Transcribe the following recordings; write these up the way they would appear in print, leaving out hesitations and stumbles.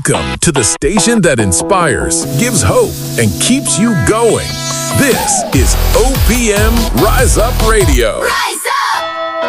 Welcome to the station that inspires, gives hope, and keeps you going. This is OPM Rise Up Radio. Rise up!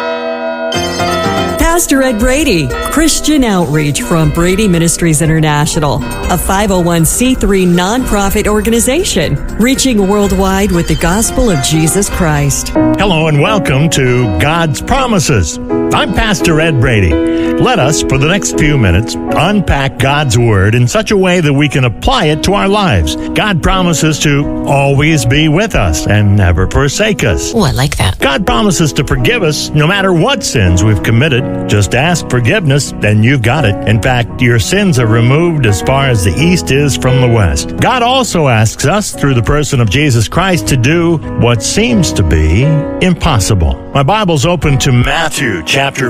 Pastor Ed Brady, Christian Outreach from Brady Ministries International, a 501c3 nonprofit organization reaching worldwide with the gospel of Jesus Christ. Hello and welcome to God's Promises. I'm Pastor Ed Brady. Let us, for the next few minutes, unpack God's Word in such a way that we can apply it to our lives. God promises to always be with us and never forsake us. Oh, I like that. God promises to forgive us no matter what sins we've committed. Just ask forgiveness and you've got it. In fact, your sins are removed as far as the east is from the west. God also asks us, through the person of Jesus Christ, to do what seems to be impossible. My Bible's open to Matthew chapter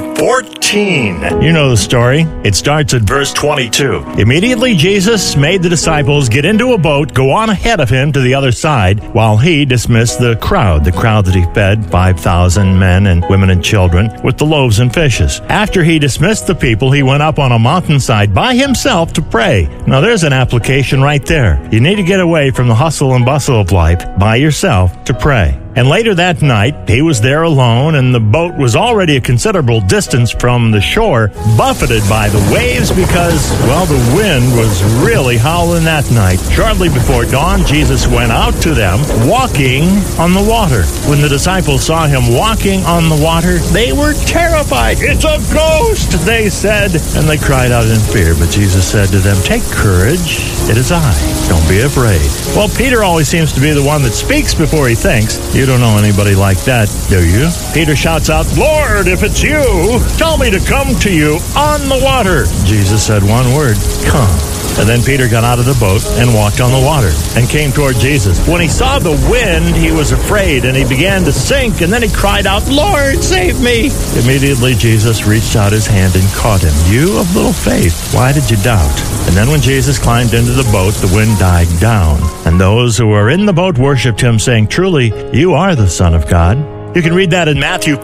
14. You know the story. It starts at verse 22. Immediately Jesus made the disciples get into a boat, go on ahead of him to the other side, while he dismissed the crowd that he fed, 5,000 men and women and children, with the loaves and fishes. After he dismissed the people, he went up on a mountainside by himself to pray. Now there's an application right there. You need to get away from the hustle and bustle of life by yourself to pray. And later that night, he was there alone, and the boat was already a considerable distance from the shore, buffeted by the waves because, well, the wind was really howling that night. Shortly before dawn, Jesus went out to them, walking on the water. When the disciples saw him walking on the water, they were terrified. "It's a ghost," they said, and they cried out in fear. But Jesus said to them, "Take courage, it is I. Don't be afraid." Well, Peter always seems to be the one that speaks before he thinks. You don't know anybody like that, do you? Peter shouts out, "Lord, if it's you, tell me to come to you on the water." Jesus said one word, "Come." And then Peter got out of the boat and walked on the water and came toward Jesus. When he saw the wind, he was afraid and he began to sink, and then he cried out, "Lord, save me." Immediately Jesus reached out his hand and caught him. "You of little faith, why did you doubt?" And then when Jesus climbed into the boat, the wind died down, and those who were in the boat worshipped him, saying, "Truly, you are the Son of God." You can read that in Matthew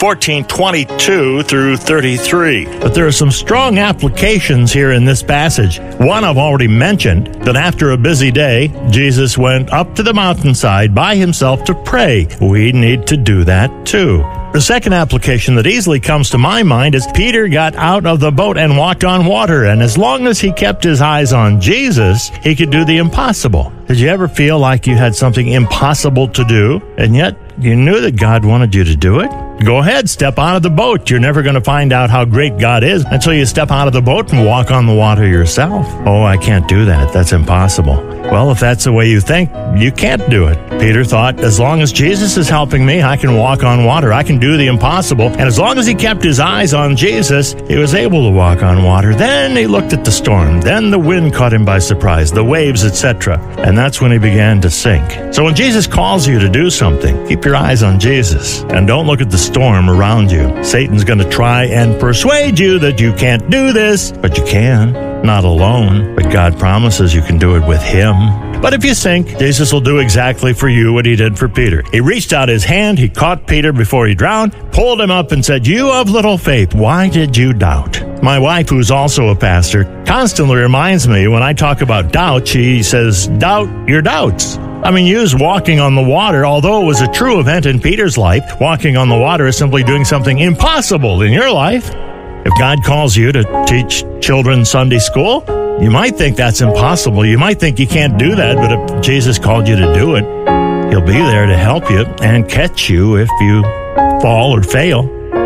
14:22 through 33. But there are some strong applications here in this passage. One I've already mentioned, that after a busy day, Jesus went up to the mountainside by himself to pray. We need to do that too. The second application that easily comes to my mind is Peter got out of the boat and walked on water, and as long as he kept his eyes on Jesus, he could do the impossible. Did you ever feel like you had something impossible to do, and yet you knew that God wanted you to do it? Go ahead, step out of the boat. You're never going to find out how great God is until you step out of the boat and walk on the water yourself. "Oh, I can't do that. That's impossible." Well, if that's the way you think, you can't do it. Peter thought, as long as Jesus is helping me, I can walk on water. I can do the impossible. And as long as he kept his eyes on Jesus, he was able to walk on water. Then he looked at the storm. Then the wind caught him by surprise, the waves, etc. And that's when he began to sink. So when Jesus calls you to do something, keep your eyes on Jesus and don't look at the storm around you. Satan's going to try and persuade you that you can't do this, but you can. Not alone, but God promises you can do it with him. But if you sink, Jesus will do exactly for you what he did for Peter. He reached out his hand, he caught Peter before he drowned, pulled him up and said, "You of little faith, why did you doubt?" My wife, who's also a pastor, constantly reminds me when I talk about doubt, she says, "Doubt your doubts." I mean, use walking on the water, although it was a true event in Peter's life, walking on the water is simply doing something impossible in your life. If God calls you to teach children Sunday school, you might think that's impossible. You might think you can't do that, but if Jesus called you to do it, he'll be there to help you and catch you if you fall or fail.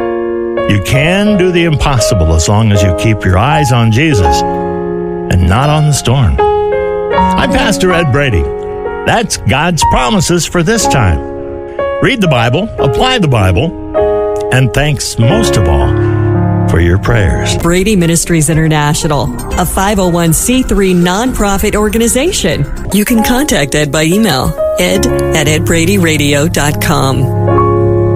You can do the impossible as long as you keep your eyes on Jesus and not on the storm. I'm Pastor Ed Brady. That's God's promises for this time. Read the Bible, apply the Bible, and thanks most of all for your prayers. Brady Ministries International, a 501c3 nonprofit organization. You can contact Ed by email, ed@edbradyradio.com.